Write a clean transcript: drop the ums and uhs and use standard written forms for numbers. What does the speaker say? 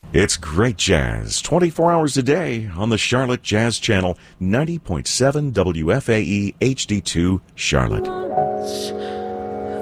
It's great jazz 24 hours a day on the Charlotte Jazz Channel, 90.7 WFAE HD2 Charlotte.